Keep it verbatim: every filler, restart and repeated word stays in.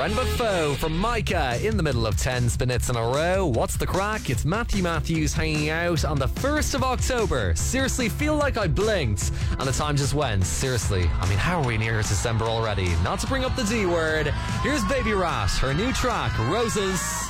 Friend But Foe from Micah in the middle of ten spinets in a row. What's the crack? It's Matthew Matthews hanging out on the first of October. Seriously, feel like I blinked and the time just went. Seriously, I mean, how are we near December already? Not to bring up the D word. Here's Baby Rat, her new track, Roses.